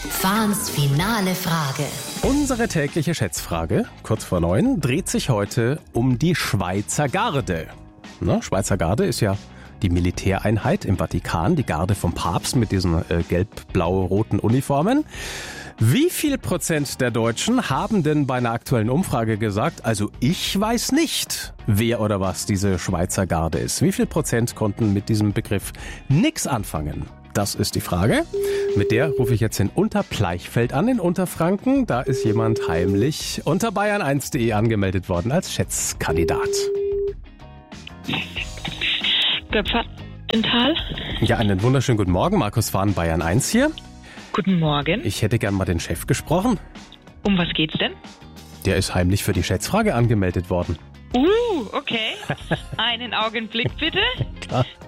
Fahns finale Frage. Unsere tägliche Schätzfrage, kurz vor 9, dreht sich heute um die Schweizer Garde. Schweizer Garde ist ja die Militäreinheit im Vatikan, die Garde vom Papst mit diesen gelb-blau-roten Uniformen. Wie viel Prozent der Deutschen haben denn bei einer aktuellen Umfrage gesagt, also ich weiß nicht, wer oder was diese Schweizer Garde ist? Wie viel Prozent konnten mit diesem Begriff nichts anfangen? Das ist die Frage. Mit der rufe ich jetzt in Unterpleichfeld an, in Unterfranken. Da ist jemand heimlich unter bayern1.de angemeldet worden als Schätzkandidat. Göpfertal. Ja, einen wunderschönen guten Morgen. Markus Fahn, Bayern 1 hier. Guten Morgen. Ich hätte gern mal den Chef gesprochen. Um was geht's denn? Der ist heimlich für die Schätzfrage angemeldet worden. Okay. Einen Augenblick bitte. Klar.